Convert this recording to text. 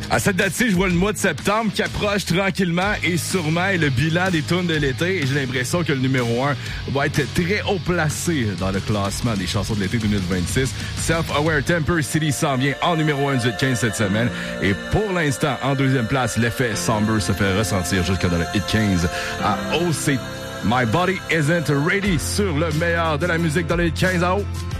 À cette date-ci, je vois le mois de septembre qui approche tranquillement et sûrement et le bilan des tunes de l'été. Et j'ai l'impression que le numéro 1 va être très haut placé dans le classement des chansons de l'été 2026. Self-Aware Temper City s'en vient en numéro 1 du Hit 15 cette semaine. Et pour l'instant, en deuxième place, l'effet Somber se fait ressentir jusqu'à dans le Hit 15 à OC. My Body Isn't Ready sur le meilleur de la musique dans le Hit 15 à haut.